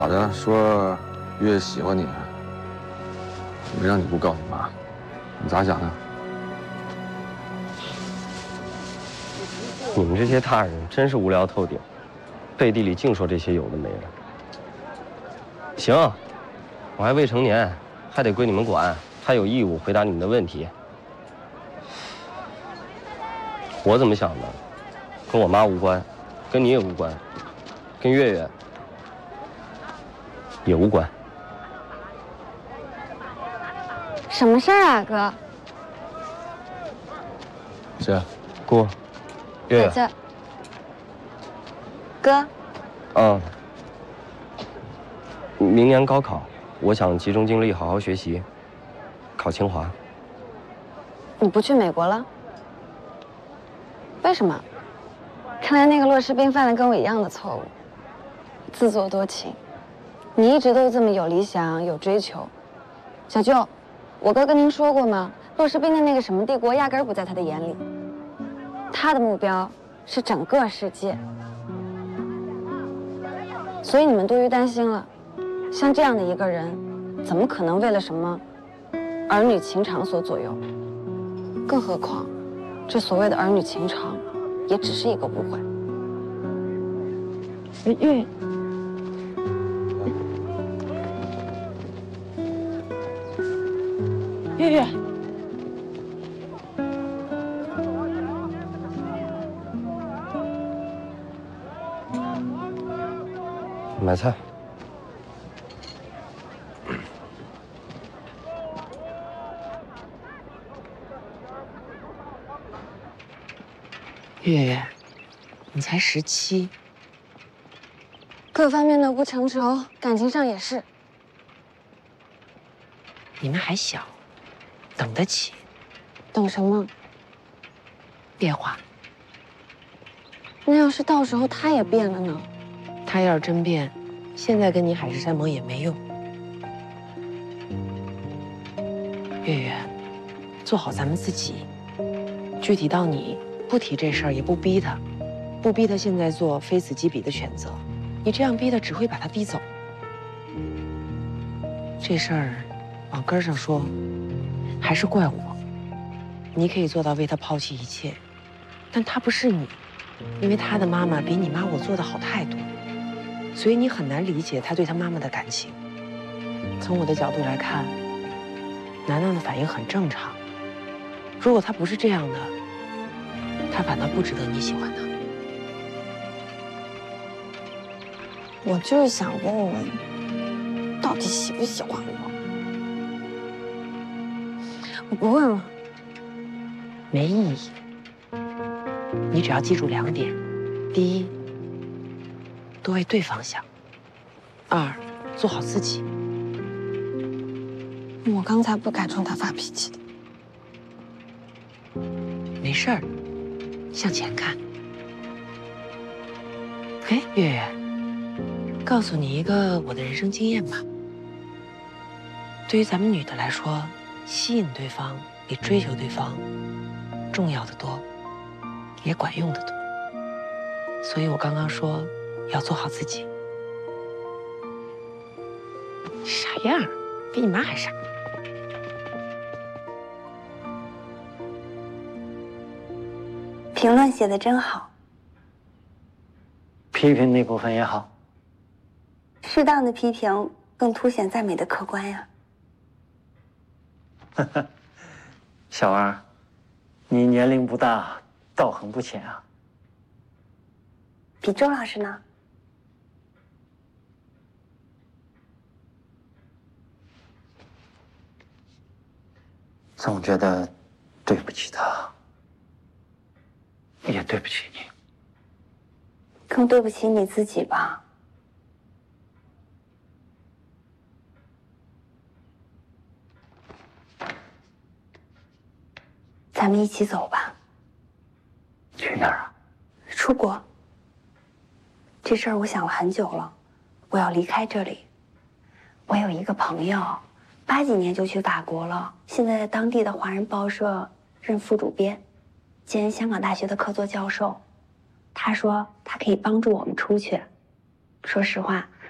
咋的？说月喜欢你，没让你不告诉你妈，你咋想的？ 你们这些大人真是无聊透顶，背地里净说这些有的没的。行，我还未成年，还得归你们管，还有义务回答你们的问题。我怎么想的，跟我妈无关，跟你也无关，跟月月也无关。 什么事儿啊，哥？ 谁啊？ 姑，月月。 在这。哥。 嗯。明年高考，我想集中精力好好学习，考清华。 你不去美国了？为什么？看来那个骆士兵犯了跟我一样的错误，自作多情。你一直都这么有理想、有追求。小舅，我哥跟您说过吗？骆士兵的那个什么帝国压根儿不在他的眼里，他的目标是整个世界。所以你们多余担心了。像这样的一个人，怎么可能为了什么儿女情长所左右？更何况，这所谓的儿女情长，也只是一个误会。 月月， 买菜。 月月，你才17， 各方面的不成熟，感情上也是。 你们还小，等得起。 等什么？ 变化。 那要是到时候他也变了呢？ 他要是真变，现在跟你海誓山盟也没用。月月，做好咱们自己。具体到你，不提这事儿，也不逼他，不逼他现在做非此即彼的选择。你这样逼他，只会把他逼走。这事儿，往根上说，还是怪我。你可以做到为他抛弃一切，但他不是你，因为他的妈妈比你妈我做的好太多，所以你很难理解他对他妈妈的感情。从我的角度来看，楠楠的反应很正常。如果他不是这样的，他反倒不值得你喜欢他。 我就是想问问，到底喜不喜欢我？我不问了。 没意义。你只要记住2点：第一，多为对方想；二，做好自己。 我刚才不该冲他发脾气的。 没事儿，向前看。哎，月月，告诉你一个我的人生经验吧。对于咱们女的来说，吸引对方比追求对方重要的多，也管用的多。所以我刚刚说要做好自己。傻样儿，比你妈还傻。 评论写得真好， 批评那部分也好， 适当的批评更凸显赞美的客观呀。 小二，你年龄不大，道行不浅啊。 比周老师呢？ 总觉得对不起他，也对不起你。 更对不起你自己吧。咱们一起走吧。 去哪儿啊？ 出国。这事儿我想了很久了，我要离开这里。我有一个朋友，80几年就去法国了，现在在当地的华人报社任副主编，兼香港大学的客座教授。他说他可以帮助我们出去。说实话，